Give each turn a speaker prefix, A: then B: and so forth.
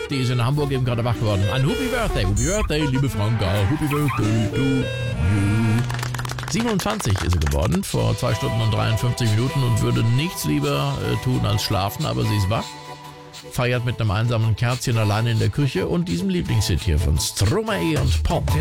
A: die ist in Hamburg eben gerade wach geworden. Ein Happy Birthday, liebe Franka, Happy Birthday to you. 27 ist sie geworden, vor 2 Stunden und 53 Minuten und würde nichts lieber tun als schlafen, aber sie ist wach. Feiert mit einem einsamen Kerzchen alleine in der Küche und diesem Lieblingshit hier von Stromae und Pop.